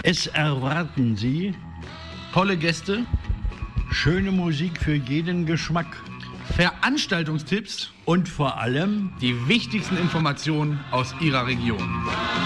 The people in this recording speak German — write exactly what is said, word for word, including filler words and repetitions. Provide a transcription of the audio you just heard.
Es erwarten Sie tolle Gäste, schöne Musik für jeden Geschmack Veranstaltungstipps und vor allem die wichtigsten Informationen aus Ihrer Region.